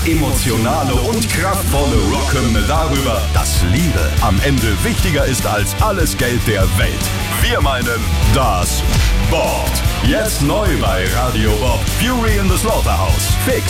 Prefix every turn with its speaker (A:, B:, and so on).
A: emotionale und kraftvolle Rockhymne darüber, dass Liebe am Ende wichtiger ist als alles Geld der Welt. Wir meinen das Board. Jetzt neu bei Radio Bob. Fury in the Slaughterhouse. Fix